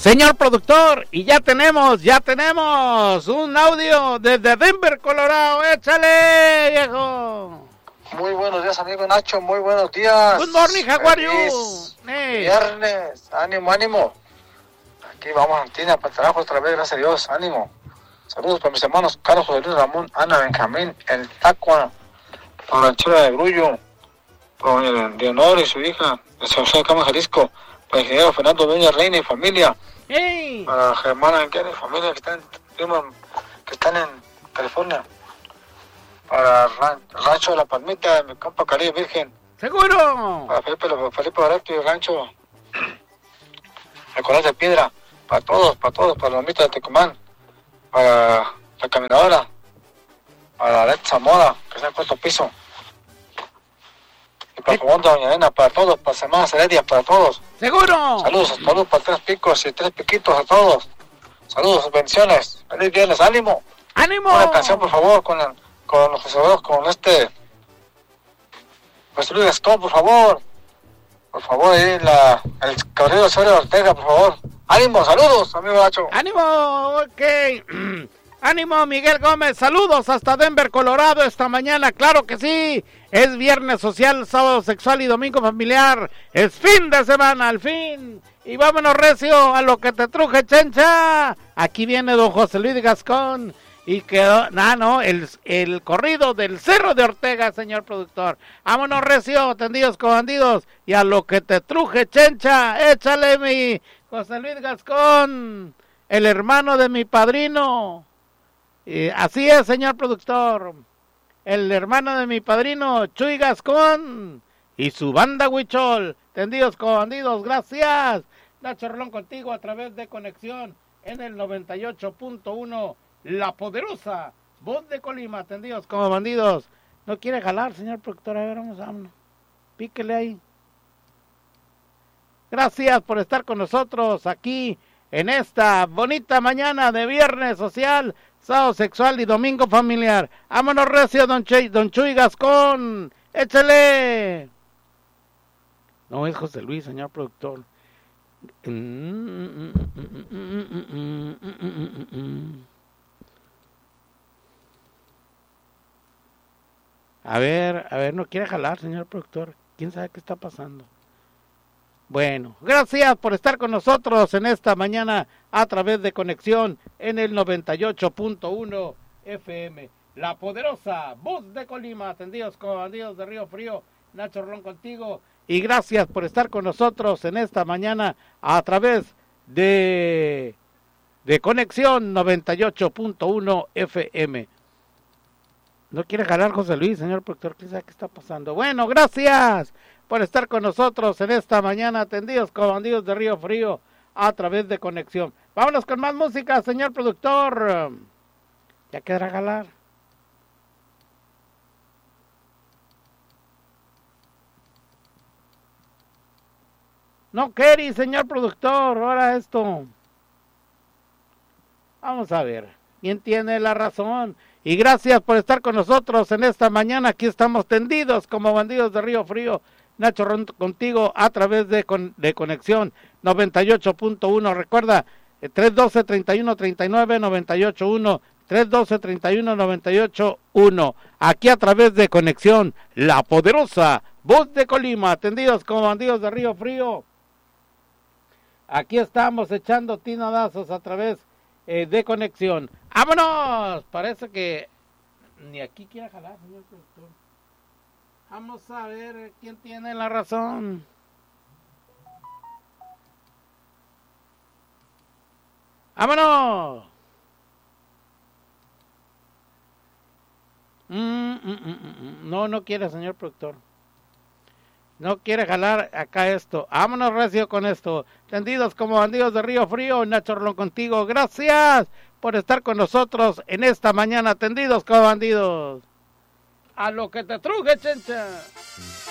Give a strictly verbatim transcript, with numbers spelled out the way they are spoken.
Señor productor, y ya tenemos, ya tenemos un audio desde Denver, Colorado. ¡Échale, viejo! Muy buenos días, amigo Nacho, muy buenos días. Good morning, how are you? Hey. Viernes, ánimo, ánimo. Aquí vamos a Argentina para el trabajo otra vez, gracias a Dios, ánimo. Saludos para mis hermanos Carlos, José Luis, Ramón, Ana, Benjamín, el Tacua, para la chula de Grullo, para Leonor y su hija, de San José de Cama, Jalisco, para el ingeniero Fernando Dueña Reina y familia. Hey. Para Germán Anquera y familia que están, que están en California. Para Ran, Rancho de la Palmita, mi compa Caribe Virgen. ¡Seguro! Para Felipe, Felipe Barato y Rancho El Coral de Piedra. Para todos, para todos, para la mitad de Tecumán. Para la caminadora. Para Alex Zamora, que está en cuarto piso. Y para Fogón de Doña Elena, para todos, para Semana Heredia, para todos. ¡Seguro! Saludos, saludos para Tres Picos y Tres Piquitos a todos. Saludos, bendiciones. Feliz viernes, ánimo. ¡Ánimo! Una canción, por favor, con, el, con los jugadores, con este... José Luis Gascón, por favor. Por favor, ahí la, el corrido Osorio Ortega, por favor. ánimo, saludos, amigo Nacho. ¡Ánimo! Ok. ¡Ánimo, Miguel Gómez! Saludos hasta Denver, Colorado, esta mañana. ¡Claro que sí! Es viernes social, sábado sexual y domingo familiar. Es fin de semana, al fin. Y vámonos, recio, a lo que te truje, chencha. Aquí viene don José Luis Gascón. Y quedó, no, no, el, el corrido del Cerro de Ortega, señor productor. Vámonos, recio, tendidos con bandidos. Y a lo que te truje, chencha. Échale, mi José Luis Gascón, el hermano de mi padrino. Y así es, señor productor. El hermano de mi padrino, Chuy Gascón, y su banda Huichol, tendidos con bandidos, gracias. Nacho Rolón contigo a través de Conexión en el noventa y ocho punto uno, La Poderosa, voz de Colima, tendidos como bandidos. No quiere jalar, señor productor, a ver, vamos, vámonos. Píquele ahí. Gracias por estar con nosotros aquí en esta bonita mañana de viernes social, sábado sexual y domingo familiar. Vámonos, recio, don, Che, don Chuy Gascón. Échale. No, es José Luis, señor productor. A ver, a ver, no quiere jalar, señor productor. ¿Quién sabe qué está pasando? Bueno, gracias por estar con nosotros en esta mañana a través de Conexión en el noventa y ocho punto uno F M. La Poderosa, voz de Colima, atendidos con bandidos de Río Frío, Nacho Rolón contigo. Y gracias por estar con nosotros en esta mañana a través de, de Conexión noventa y ocho punto uno F M. No quiere jalar José Luis, señor productor, ¿qué sabe qué está pasando? Bueno, gracias por estar con nosotros en esta mañana, atendidos con bandidos de Río Frío a través de Conexión. Vámonos con más música, señor productor. Ya quedará jalar. No querí, señor productor, ahora esto. Vamos a ver, ¿quién tiene la razón? Y gracias por estar con nosotros en esta mañana. Aquí estamos tendidos como bandidos de Río Frío. Nacho Ron contigo a través de, con, de Conexión noventa y ocho punto uno. Recuerda, eh, tres uno dos, tres uno tres nueve, nueve ocho uno. tres uno dos, tres uno nueve ocho uno. Aquí a través de Conexión, La Poderosa, voz de Colima, atendidos como bandidos de Río Frío. Aquí estamos echando tinadazos a través eh, de Conexión. ¡Vámonos! Parece que ni aquí quiere jalar, señor productor. Vamos a ver quién tiene la razón. ¡Vámonos! Mm, mm, mm, mm. No, no quiere, señor productor. No quiere jalar acá esto. Vámonos, recio, con esto. Tendidos como bandidos de Río Frío, Nacho Rolón contigo. Gracias por estar con nosotros en esta mañana. Tendidos como bandidos. A lo que te truje, chencha.